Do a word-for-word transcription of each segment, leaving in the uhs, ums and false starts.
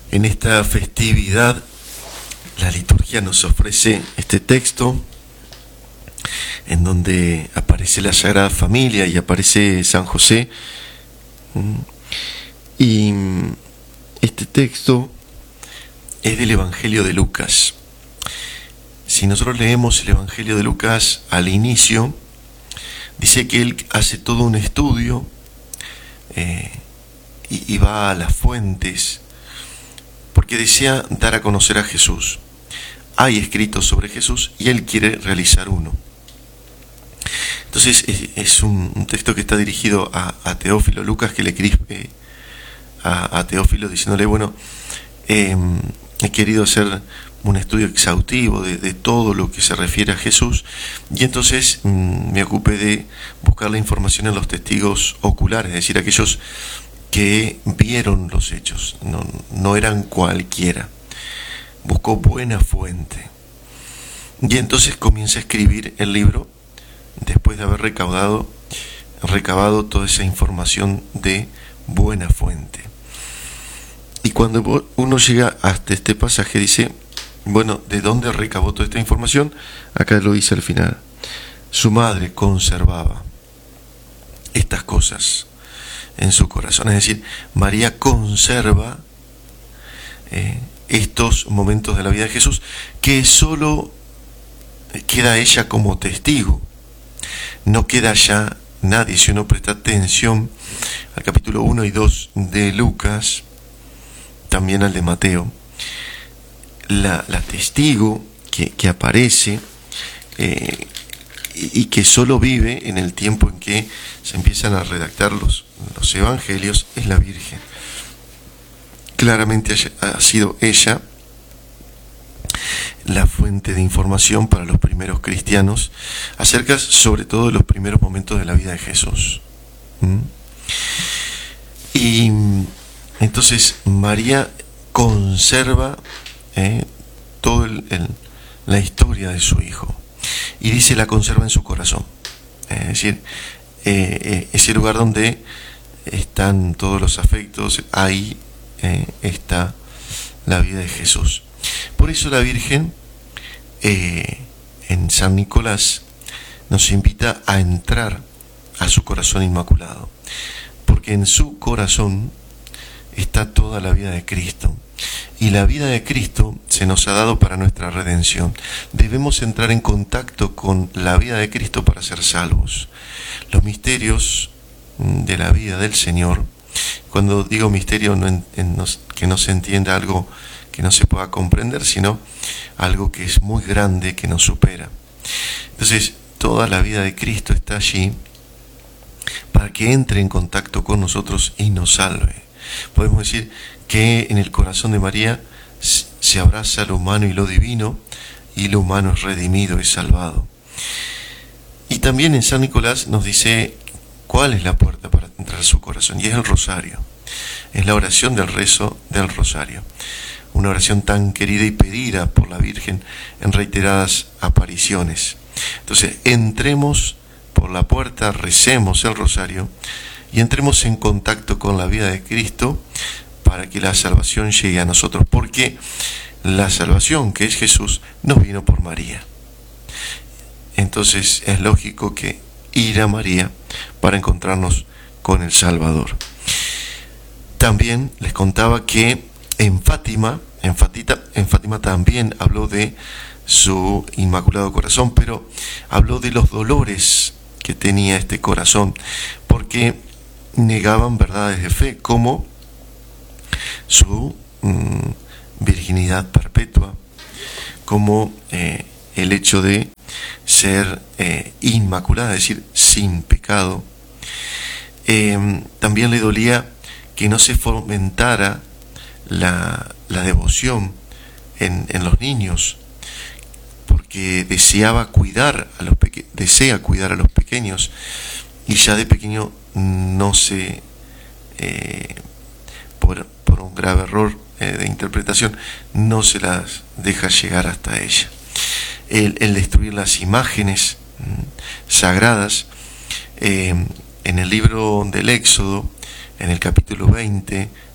En esta festividad, la liturgia nos ofrece este texto en donde aparece la Sagrada Familia y aparece San José. Y este texto es del Evangelio de Lucas. Si nosotros leemos el Evangelio de Lucas al inicio, dice que él hace todo un estudio eh, y, y va a las fuentes, porque desea dar a conocer a Jesús. Hay escritos sobre Jesús y él quiere realizar uno. Entonces es, es un, un texto que está dirigido a, a Teófilo. Lucas, que le escribe a, a Teófilo diciéndole, bueno, eh, he querido hacer un estudio exhaustivo de, de todo lo que se refiere a Jesús, y entonces mmm, me ocupé de buscar la información en los testigos oculares, es decir, aquellos que vieron los hechos, no, no eran cualquiera. Buscó buena fuente. Y entonces comienza a escribir el libro después de haber recaudado, recabado toda esa información de buena fuente. Y cuando uno llega hasta este pasaje, dice, bueno, ¿de dónde recabó toda esta información? Acá lo dice al final. Su madre conservaba estas cosas en su corazón. Es decir, María conserva eh, estos momentos de la vida de Jesús, que solo queda ella como testigo. No queda ya nadie. Si uno presta atención al capítulo uno y dos de Lucas, también al de Mateo, la, la testigo que, que aparece eh, y, y que solo vive en el tiempo en que se empiezan a redactar los, los evangelios es la Virgen. Claramente ha sido ella la fuente de información para los primeros cristianos acerca sobre todo de los primeros momentos de la vida de Jesús. ¿Mm? Y entonces María conserva eh, toda la historia de su hijo, y dice la conserva en su corazón, es decir, eh, eh, ese lugar donde están todos los afectos, ahí eh, está la vida de Jesús. Por eso la Virgen eh, en San Nicolás nos invita a entrar a su corazón inmaculado, porque en su corazón está toda la vida de Cristo, y la vida de Cristo se nos ha dado para nuestra redención. Debemos entrar en contacto con la vida de Cristo para ser salvos. Los misterios de la vida del Señor, cuando digo misterio, no en, en nos, que no se entienda algo que no se pueda comprender, sino algo que es muy grande, que nos supera. Entonces, toda la vida de Cristo está allí para que entre en contacto con nosotros y nos salve. Podemos decir que en el corazón de María se abraza lo humano y lo divino, y lo humano es redimido, es salvado. Y también en San Nicolás nos dice cuál es la puerta para entrar a su corazón, y es el rosario. Es la oración del rezo del rosario. Una oración tan querida y pedida por la Virgen en reiteradas apariciones. Entonces, entremos por la puerta, recemos el rosario y entremos en contacto con la vida de Cristo para que la salvación llegue a nosotros, porque la salvación, que es Jesús, nos vino por María. Entonces es lógico que ir a María para encontrarnos con el Salvador. También les contaba que en Fátima, en Fátima, en Fátima también habló de su Inmaculado Corazón, pero habló de los dolores que tenía este corazón, porque negaban verdades de fe, como su mmm, virginidad perpetua, como eh, el hecho de ser eh, inmaculada, es decir, sin pecado. Eh, también le dolía que no se fomentara la, la devoción en, en los niños, porque deseaba cuidar a los peque- desea cuidar a los pequeños, y ya de pequeño no se eh, por, por un grave error eh, de interpretación no se las deja llegar hasta ella. El, el destruir las imágenes mmm, sagradas, eh, en el libro del Éxodo, en el capítulo veinte,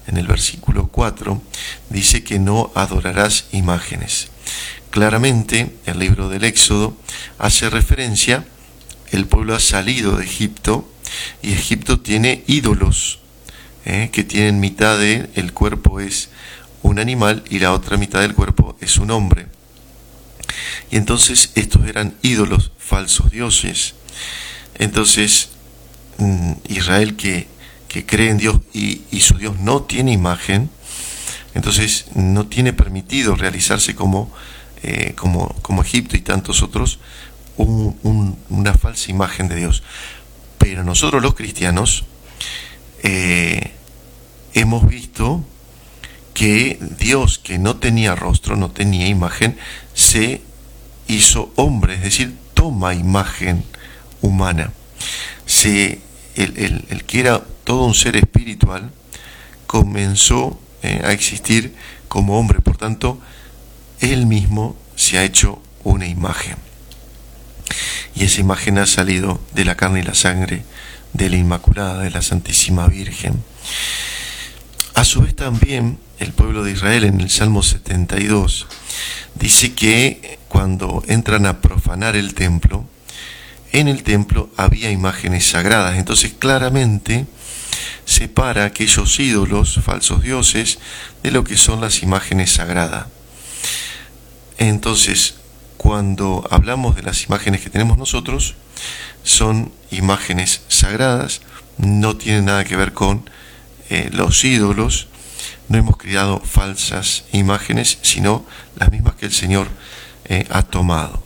en el versículo cuatro, dice que no adorarás imágenes. Claramente, el libro del Éxodo hace referencia, el pueblo ha salido de Egipto y Egipto tiene ídolos, eh, que tienen mitad de el cuerpo es un animal y la otra mitad del cuerpo es un hombre. Y entonces estos eran ídolos, falsos dioses. Entonces Israel que, que cree en Dios y, y su Dios no tiene imagen, entonces no tiene permitido realizarse como, eh, como, como Egipto y tantos otros, un, un, una falsa imagen de Dios. Pero nosotros los cristianos eh, hemos visto que Dios, que no tenía rostro, no tenía imagen, se hizo hombre, es decir, toma imagen humana. Se, el, el, el que era todo un ser espiritual comenzó eh, a existir como hombre, por tanto, él mismo se ha hecho una imagen. Y esa imagen ha salido de la carne y la sangre de la Inmaculada, de la Santísima Virgen. A su vez también el pueblo de Israel en el Salmo setenta y dos dice que cuando entran a profanar el templo, en el templo había imágenes sagradas. Entonces claramente separa aquellos ídolos, falsos dioses, de lo que son las imágenes sagradas. Entonces, cuando hablamos de las imágenes que tenemos nosotros, son imágenes sagradas, no tienen nada que ver con eh, los ídolos. No hemos creado falsas imágenes, sino las mismas que el Señor eh, ha tomado.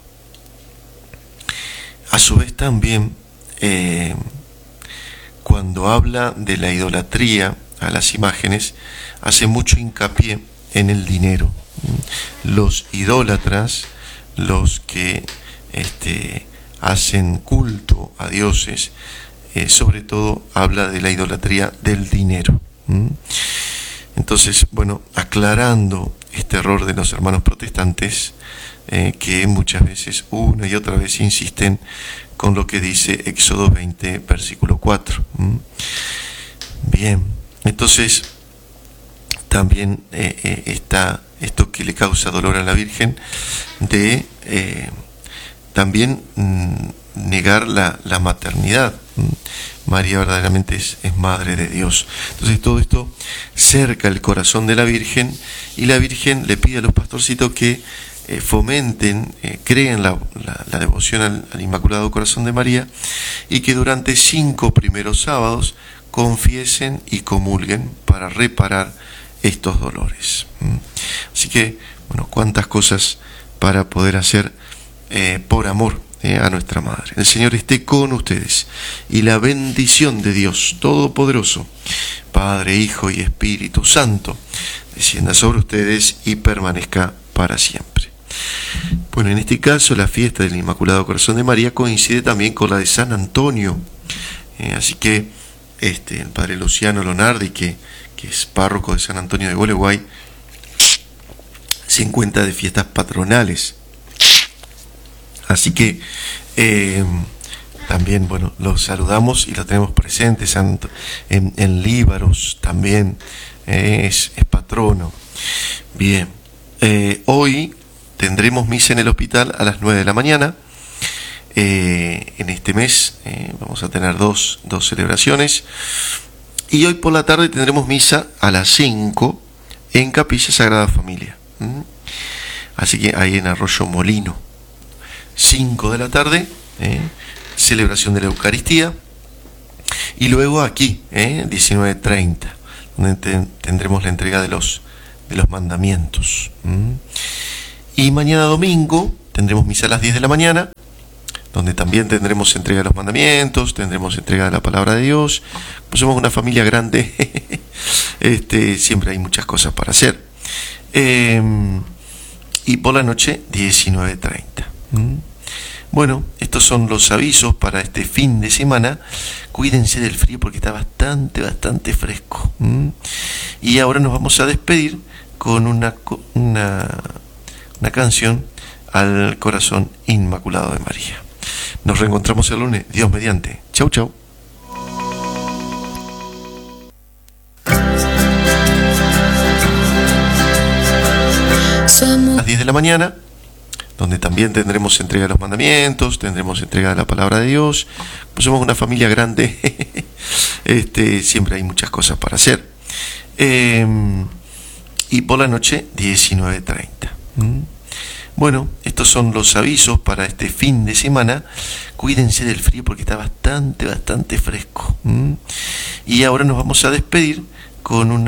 A su vez también, eh, cuando habla de la idolatría a las imágenes, hace mucho hincapié en el dinero. Los idólatras, los que este, hacen culto a dioses, eh, sobre todo habla de la idolatría del dinero. ¿Mm? Entonces, bueno, aclarando este error de los hermanos protestantes, eh, que muchas veces, una y otra vez, insisten con lo que dice Éxodo veinte, versículo cuatro. ¿Mm? Bien, entonces, también eh, eh, está esto que le causa dolor a la Virgen, de eh, también mm, negar la, la maternidad. María verdaderamente es, es Madre de Dios. Entonces todo esto cerca el corazón de la Virgen, y la Virgen le pide a los pastorcitos que eh, fomenten, eh, creen la, la, la devoción al, al Inmaculado Corazón de María, y que durante cinco primeros sábados confiesen y comulguen para reparar estos dolores. ¿Mm? Así que, bueno, cuántas cosas para poder hacer eh, por amor eh, a nuestra Madre. El Señor esté con ustedes, y la bendición de Dios Todopoderoso, Padre, Hijo y Espíritu Santo, descienda sobre ustedes y permanezca para siempre. Bueno, en este caso la fiesta del Inmaculado Corazón de María coincide también con la de San Antonio, eh, así que este, el Padre Luciano Lonardi, que, que es párroco de San Antonio de Gualeguay, se encuentra de fiestas patronales. Así que eh, también, bueno, los saludamos y lo tenemos presente. Santo, en, en Líbaros también eh, es, es patrono. Bien, eh, hoy tendremos misa en el hospital a las nueve de la mañana. Eh, en este mes eh, vamos a tener dos, dos celebraciones. Y hoy por la tarde tendremos misa a las cinco en Capilla Sagrada Familia. ¿Mm? Así que ahí en Arroyo Molino. cinco de la tarde, eh, celebración de la Eucaristía. Y luego aquí, eh, diecinueve treinta, donde te, tendremos la entrega de los, de los mandamientos. ¿Mm? Y mañana domingo tendremos misa a las diez de la mañana, donde también tendremos entrega de los mandamientos, tendremos entrega de la palabra de Dios. Pues somos una familia grande, este, siempre hay muchas cosas para hacer. Eh, y por la noche, diecinueve treinta. ¿Mm? Bueno, estos son los avisos para este fin de semana. Cuídense del frío porque está bastante, bastante fresco. ¿Mm? Y ahora nos vamos a despedir con una, una, una canción al Corazón Inmaculado de María. Nos reencontramos el lunes, Dios mediante. Chau, chau. diez de la mañana, donde también tendremos entrega de los mandamientos, tendremos entrega de la palabra de Dios. Pues somos una familia grande, este, siempre hay muchas cosas para hacer. Eh, y por la noche, diecinueve treinta. ¿Mm? Bueno, estos son los avisos para este fin de semana. Cuídense del frío porque está bastante, bastante fresco. ¿Mm? Y ahora nos vamos a despedir con una